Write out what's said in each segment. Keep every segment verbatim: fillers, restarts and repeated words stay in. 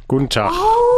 Guten Tag.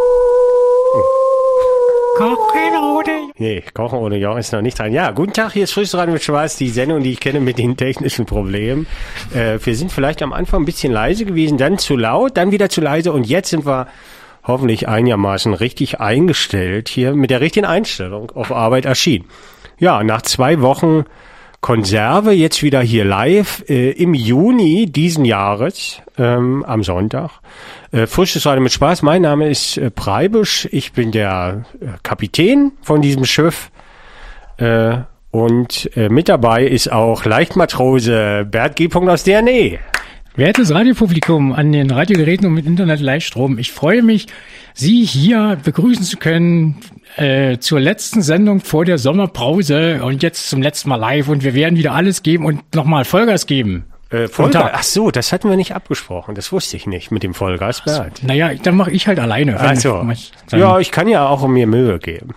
Kochen ohne... Nee, Kochen ohne Jochen ist noch nicht dran. Ja, guten Tag, hier ist Frühstück mit Schwarz, die Sendung, die ich kenne mit den technischen Problemen. Äh, wir sind vielleicht am Anfang ein bisschen leise gewesen, dann zu laut, dann wieder zu leise und jetzt sind wir hoffentlich einigermaßen richtig eingestellt, hier mit der richtigen Einstellung auf Arbeit erschienen. Ja, nach zwei Wochen Konserve, jetzt wieder hier live, äh, im Juni diesen Jahres, ähm, am Sonntag. Äh, Frisches Radio mit Spaß, mein Name ist äh, Preibisch, ich bin der äh, Kapitän von diesem Schiff äh, und äh, mit dabei ist auch Leichtmatrose Bert G. aus D N E. Wertes Radiopublikum an den Radiogeräten und mit Internet-Live-Strom, ich freue mich, Sie hier begrüßen zu können äh, zur letzten Sendung vor der Sommerpause und jetzt zum letzten Mal live und wir werden wieder alles geben und nochmal Vollgas geben. Äh, Vollgas? Ach so, das hatten wir nicht abgesprochen, das wusste ich nicht mit dem Vollgas, Bert. So, naja, dann mache ich halt alleine. Ach so. Ja, ich kann ja auch mir Mühe geben.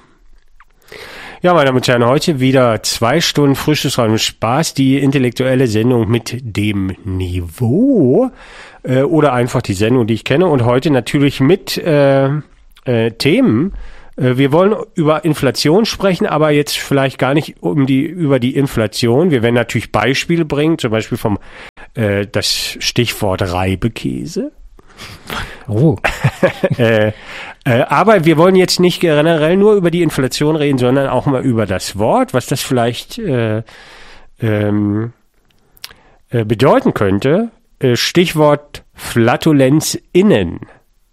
Ja, meine Damen und Herren, heute wieder zwei Stunden Frisches Radio mit Spaß, die intellektuelle Sendung mit dem Niveau äh, oder einfach die Sendung, die ich kenne und heute natürlich mit äh, äh, Themen. Äh, wir wollen über Inflation sprechen, aber jetzt vielleicht gar nicht um die über die Inflation. Wir werden natürlich Beispiele bringen, zum Beispiel vom äh, das Stichwort Reibekäse. Oh. äh, äh, aber wir wollen jetzt nicht generell nur über die Inflation reden, sondern auch mal über das Wort, was das vielleicht äh, ähm, äh, bedeuten könnte. Äh, Stichwort FlatulenzInnen.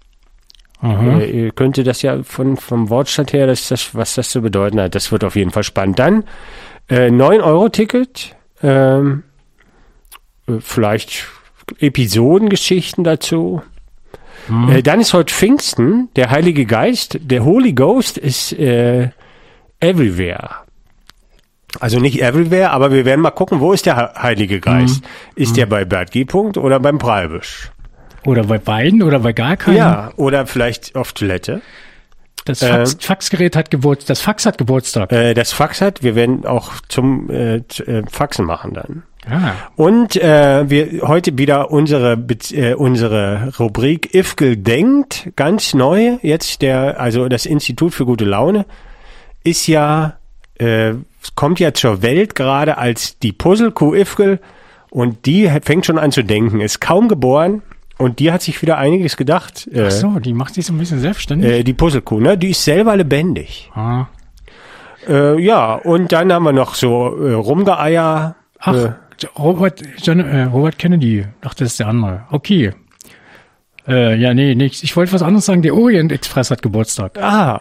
Äh, könnte das ja von vom Wortstatt her, das, das, was das zu bedeuten hat, das wird auf jeden Fall spannend. Dann äh, neun Euro Ticket, ähm, äh, vielleicht Episodengeschichten dazu. Hm. Äh, dann ist heute Pfingsten, der Heilige Geist, der Holy Ghost ist äh, everywhere. Also nicht everywhere, aber wir werden mal gucken, wo ist der Heilige Geist? Hm. Ist hm. der bei Bert G. oder beim Preibisch? Oder bei beiden oder bei gar keinem? Ja, oder vielleicht auf Toilette. Das Fax, äh, Faxgerät hat Geburtstag, das Fax hat Geburtstag. Äh, das Fax hat, wir werden auch zum äh, äh, Faxen machen dann. Ah. Und äh, wir heute wieder unsere äh, unsere Rubrik Ifgl denkt, ganz neu. Jetzt der, also das Institut für gute Laune ist ja äh, kommt ja zur Welt gerade als die Puzzlekuh Ifgl und die fängt schon an zu denken, ist kaum geboren und die hat sich wieder einiges gedacht. Äh, Ach so, die macht sich so ein bisschen selbstständig. Äh, die Puzzlekuh, ne? Die ist selber lebendig. Ah. Äh, ja, und dann haben wir noch so äh, Rumgeeier. Ach. Äh, Robert, John, äh, Robert Kennedy. Ach, das ist der andere. Okay. Äh, ja, nee, nichts. Ich wollte was anderes sagen. Der Orient Express hat Geburtstag. Ah.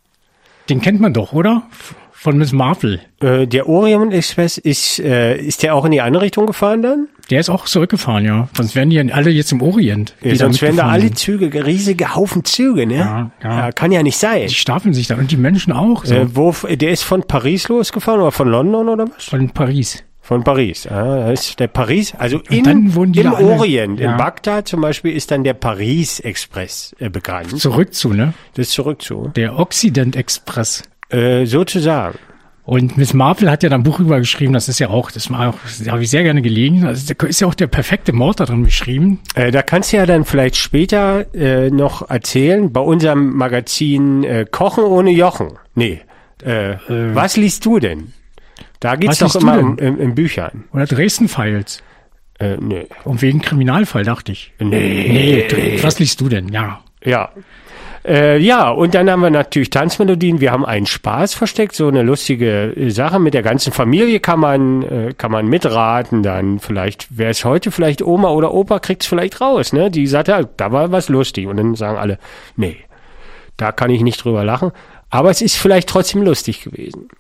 Den kennt man doch, oder? Von Miss Marple. Äh, der Orient Express ist, äh, ist der auch in die andere Richtung gefahren dann? Der ist auch zurückgefahren, ja. Sonst wären die alle jetzt im Orient. Ja, sonst wären da alle Züge, riesige Haufen Züge, ne? Ja, ja. Ja, kann ja nicht sein. Die stapeln sich da und die Menschen auch. So. Äh, wo, der ist von Paris losgefahren oder von London oder was? Von Paris. Von Paris, ah, da ist der Paris, also in, dann wurden die im alle, Orient, ja. in Bagdad zum Beispiel ist dann der Paris-Express äh, bekannt. Zurück zu, ne? Das ist zurück zu. Der Occident-Express. Äh, sozusagen. Und Miss Marple hat ja dann ein Buch drüber geschrieben, das ist ja auch, das, das habe ich sehr gerne gelesen, also da ist ja auch der perfekte Mord da drin beschrieben. Äh, da kannst du ja dann vielleicht später äh, noch erzählen, bei unserem Magazin äh, Kochen ohne Jochen. Nee, äh, äh, was liest du denn? Da geht's doch immer um, in, in Büchern. Oder Dresden Files. Äh, nee. Und wegen Kriminalfall, dachte ich. Nee. Nee, was liest du denn? Ja. Ja. Äh, ja, und dann haben wir natürlich Tanzmelodien. Wir haben einen Spaß versteckt, so eine lustige Sache. Mit der ganzen Familie kann man äh, kann man mitraten. Dann vielleicht, wer es heute vielleicht Oma oder Opa kriegt's vielleicht raus, ne? Die sagt ja, da war was lustig. Und dann sagen alle, nee, da kann ich nicht drüber lachen. Aber es ist vielleicht trotzdem lustig gewesen.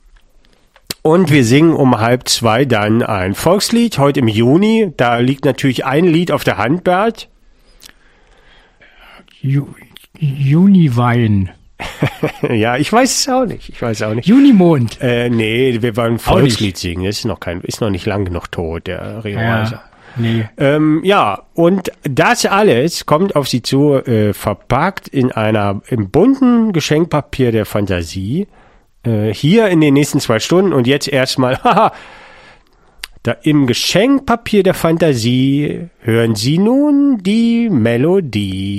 Und wir singen um halb zwei dann ein Volkslied, heute im Juni. Da liegt natürlich ein Lied auf der Hand, Bert. Ju- Juniwein. Ja, ich weiß es auch nicht. Ich weiß auch nicht. Junimond. Äh, nee, wir wollen ein Volkslied singen. Das ist noch kein, ist noch nicht lang genug tot, der Rio Reiser. Ja, nee. Ähm, ja, und das alles kommt auf Sie zu, äh, verpackt in einer, im bunten Geschenkpapier der Fantasie. Äh, hier in den nächsten zwei Stunden und jetzt erstmal, haha, da im Geschenkpapier der Fantasie hören Sie nun die Melodie.